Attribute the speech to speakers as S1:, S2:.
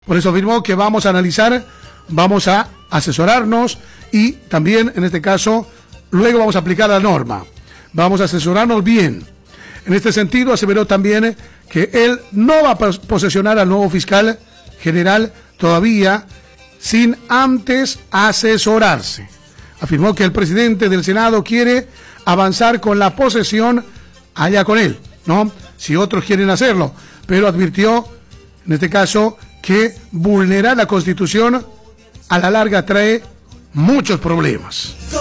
S1: Por eso afirmó que vamos a analizar, vamos a asesorarnos y también, en este caso, luego vamos a aplicar la norma. Vamos a asesorarnos bien. En este sentido, aseveró también que él no va a posesionar al nuevo fiscal general todavía sin antes asesorarse. Afirmó que el presidente del Senado quiere avanzar con la posesión allá con él, ¿no? Si otros quieren hacerlo, pero advirtió, en este caso, que vulnerar la Constitución a la larga trae muchos problemas.